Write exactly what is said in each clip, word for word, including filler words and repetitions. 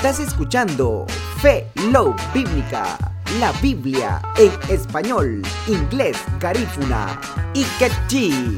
Estás escuchando Fe Love Bíblica, la Biblia en español, inglés, garífuna y quechí.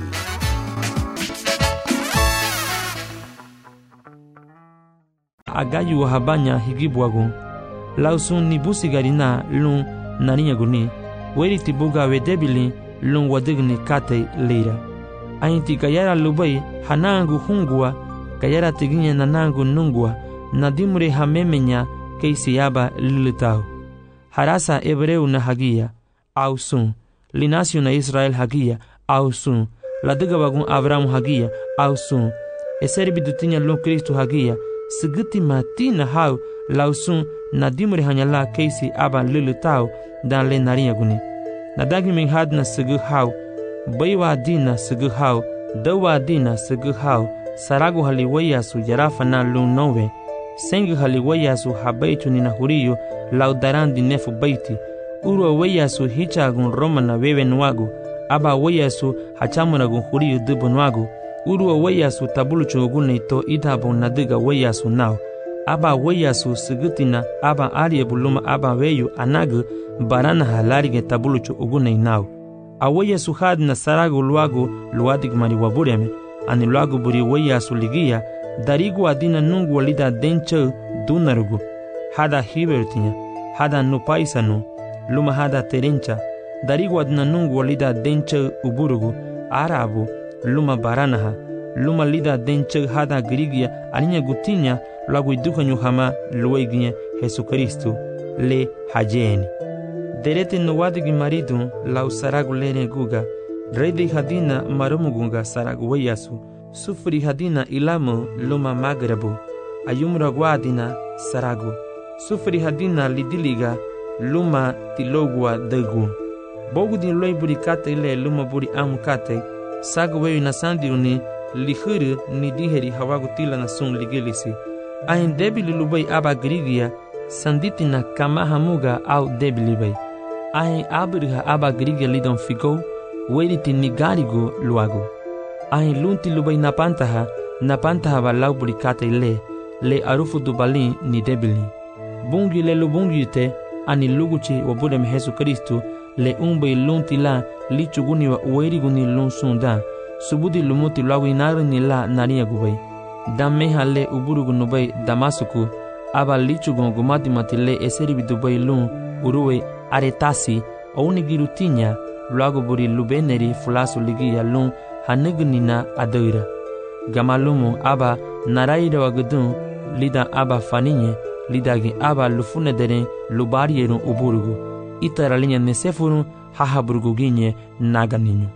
Agayu habanya higibwagu lausun ni busigarina lun naninya guni weri tibuga wedebili lun wadigni kate leira ainti kayara lubai hanangu hungua kayara tiginya nanangu nungua nadimure hamemenya keisi yaba lilitao harasa ebreu na hagia ausun linasio na Israel hagia ausun ladiga wagun Abraham hagia ausun eserbi dutinya lun Kristo hagia sigiti matina hau lausun nadimure hanyala keisi aba lilitao dan le nariya guni nadagi min hadna sigu hau baiwa dina sigu hau dawa dina sigu hau saragu haliwaya su jarafa na lun nowe sengu haliwaya su habaitu nina huriyo laudaran di nefu baiti uro waya su hichagun roma na wewe nwagu aba waya su hachamunagun huriyo dubu nwagu uru waya su tabulu chogune to idabo nadiga waya su nao aba waya su sigitina aba ariye buluma aba weyu anagu barana halarige tabulu chogune nao awaya su hadna saragu luagu luadig mari wabureme ani luagu buri waya su ligia darigu adina nungu walida denche dunarugu hada hibertinya hada nupaisanu luma hada terencha darigu adina nungu walida denche uburugu arabu luma baranaha luma lida denche hada grigia alinya gutinya lagu iduka nyuhama lueginya Jesu Kristo le hajeni derete nuwadigi maridu lau saragu lene guga redi hadina marumugunga saragu wayasu sufri hadina ilamu luma magrabu ayumra guadina saragu sufri hadina lidiliga luma tilogwa degu bogudin loi burikate ile luma buri amukate sagu weyu na sandiruni lihuru ni diheri hawagu tila na sun ligilisi ahin debili lubai aba grigia sanditina kama hamuga au debili bai ahin abiriha aba grigia lidon figo weriti nigarigo luago ahin lunti lubai napantaha napantaha balau burikate ile le arufu dubali ni debili bungi le lubungi yute ani luguchi wabudem Jesu Kristo le umbe lunti la lichuguni wa ueriguni lun sunda subudi lumuti lawi narini la nariya gubai dameha le uburugu nubai damasuku aba lichugon gumati matile eseri bidubai lun uruwe aretasi ounigirutinya luago buri lubeneri fulasu ligiya lun hanigunina adoira gamalumu aba naraira wagudun lida aba faninye lidagi aba lufunedere lubarierun uburugu itaralinya nesefurun hahaburguginye naganiño.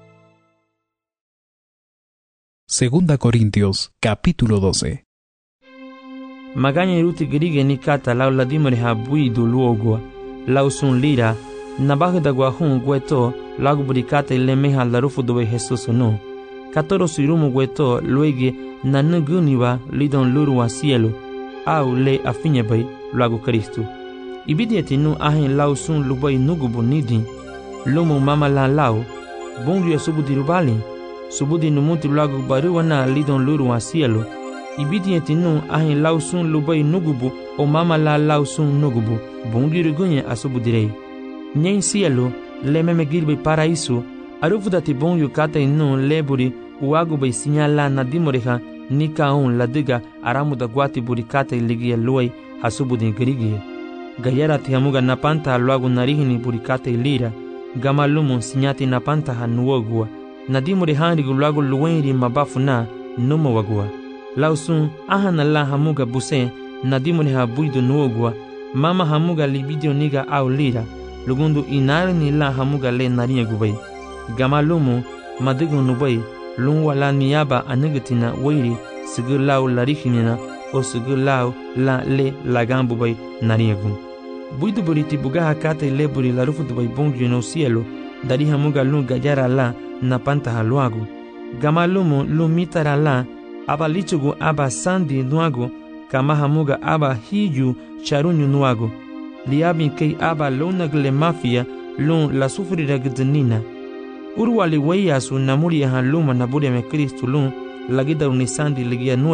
Segunda Corintios, capítulo doce. Magaña iruti grige ni kata lau ladimore habuidu luogua, lau sun lira, nabagda guahun gueto, lagu burikata ilemeha larufu dobe Jesus no. Katoro suirumu gueto, luege nanuguniwa lidon lurua cielo, au le afinyebay, lagu Kristo. Ibidieti nu ahin lau sun lubai nugubu nidin, lumu mama la lau, bungu ya subudi rubali, subudi numuti lagu baruwana lidon luru wa cielo. Ibidieti nu ahin lau sun lubai nugubu o mama la lau sun nugubu, bungu rugunye asubudirei. Nyen cielo, le meme girbe paraiso, arufudati bungu kata inu leburi, uagu bai sinyala nadimoreha, nika un ladiga aramuda guati burikata iligia luai hasubudi girigie. Gayara tihamuga napanta luagu narihini burikata ilira, gamalumu sinyati napanta hanuogua, nadimure hanrigu luagu luwenri mabafu na numo wagua. Lausun ahana la hamuga buse, nadimure habuidu nuogua, mama hamuga libidio niga au lira, lugundu inarini la hamuga le nariya gubai. Gamalumu madigu nubai, lungwa la niyaba anigatina wairi, sigur lau larihinina, o sigur lau la le lagambu bai nariya gun. Buidu buriti bugaha kata ileburi la rufu dubai bungi no cielo, dari hamuga lun gajara la napanta haluagu. Gamalumu lumitara la, aba lichugu aba sandi nuagu, kama hamuga aba hiju charunyu nuagu. Liabin kei aba lunagle mafia lun la sufrira gdnina. Urwali weyasu namuri han luma naburi me Kristu lun, lagida unisandi ligia nuagu.